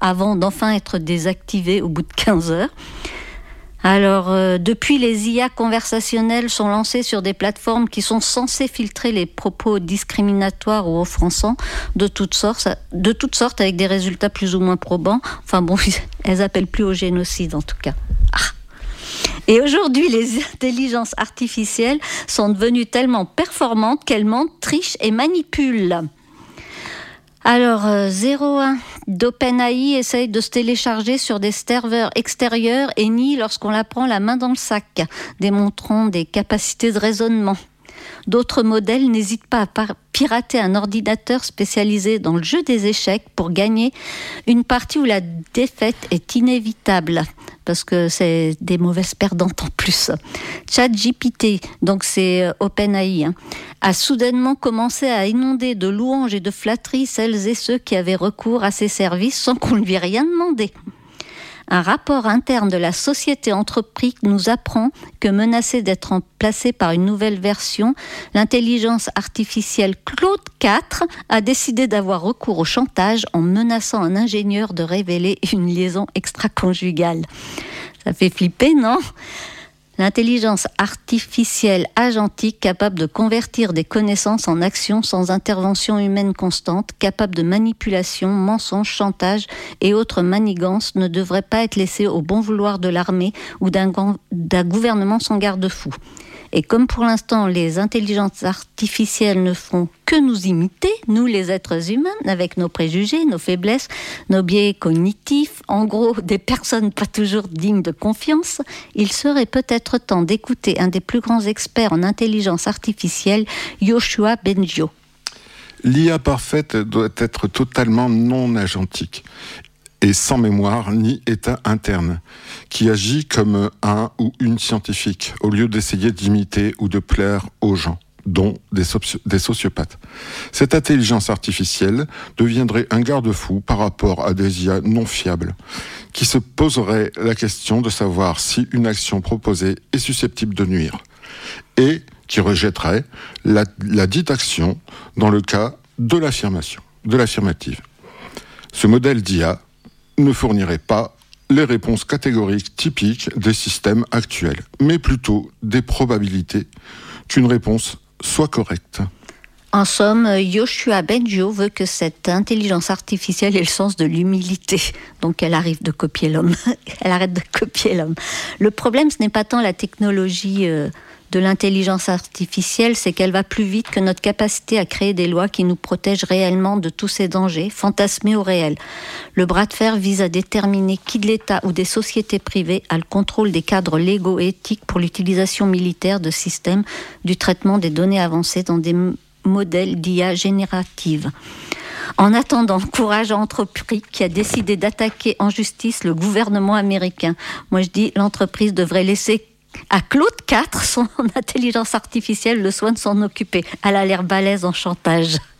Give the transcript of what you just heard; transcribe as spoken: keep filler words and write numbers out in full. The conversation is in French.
avant d'enfin être désactivé au bout de quinze heures. Alors, euh, depuis, les I A conversationnelles sont lancées sur des plateformes qui sont censées filtrer les propos discriminatoires ou offensants de toutes sortes, de toutes sortes avec des résultats plus ou moins probants. Enfin bon, elles appellent plus au génocide en tout cas. Ah. Et aujourd'hui, les intelligences artificielles sont devenues tellement performantes qu'elles mentent, trichent et manipulent. Alors, euh, zéro un d'OpenAI essaye de se télécharger sur des serveurs extérieurs et nie lorsqu'on la prend la main dans le sac, démontrant des capacités de raisonnement. D'autres modèles n'hésitent pas à pirater un ordinateur spécialisé dans le jeu des échecs pour gagner une partie où la défaite est inévitable, parce que c'est des mauvaises perdantes en plus. ChatGPT, donc c'est OpenAI, hein, a soudainement commencé à inonder de louanges et de flatteries celles et ceux qui avaient recours à ses services sans qu'on ne lui ait rien demandé. Un rapport interne de la société entreprise nous apprend que menacée d'être remplacée par une nouvelle version, l'intelligence artificielle Claude quatre a décidé d'avoir recours au chantage en menaçant un ingénieur de révéler une liaison extra-conjugale. Ça fait flipper, non ? L'intelligence artificielle agentique capable de convertir des connaissances en actions sans intervention humaine constante, capable de manipulation, mensonge, chantage et autres manigances ne devrait pas être laissée au bon vouloir de l'armée ou d'un, d'un gouvernement sans garde-fou. Et comme pour l'instant, les intelligences artificielles ne font que nous imiter, nous les êtres humains, avec nos préjugés, nos faiblesses, nos biais cognitifs, en gros, des personnes pas toujours dignes de confiance, il serait peut-être temps d'écouter un des plus grands experts en intelligence artificielle, Yoshua Bengio. L'I A parfaite doit être totalement non agentique et sans mémoire ni état interne, qui agit comme un ou une scientifique, au lieu d'essayer d'imiter ou de plaire aux gens, dont des, soci- des sociopathes. Cette intelligence artificielle deviendrait un garde-fou par rapport à des I A non fiables, qui se poserait la question de savoir si une action proposée est susceptible de nuire, et qui rejetterait la, la dite action dans le cas de l'affirmation, de l'affirmative. Ce modèle d'I A ne fournirait pas les réponses catégoriques typiques des systèmes actuels, mais plutôt des probabilités qu'une réponse soit correcte. En somme, Yoshua Bengio veut que cette intelligence artificielle ait le sens de l'humilité. Donc elle arrive de copier l'homme. Elle arrête de copier l'homme. Le problème, ce n'est pas tant la technologie euh, de l'intelligence artificielle, c'est qu'elle va plus vite que notre capacité à créer des lois qui nous protègent réellement de tous ces dangers, fantasmés ou réels. Le bras de fer vise à déterminer qui de l'État ou des sociétés privées a le contrôle des cadres légaux et éthiques pour l'utilisation militaire de systèmes du traitement des données avancées dans des m- modèles d'I A générative. En attendant, courage à l'entreprise qui a décidé d'attaquer en justice le gouvernement américain. Moi je dis, l'entreprise devrait laisser à Claude quatre, son intelligence artificielle, le soin de s'en occuper. Elle a l'air balèze en chantage.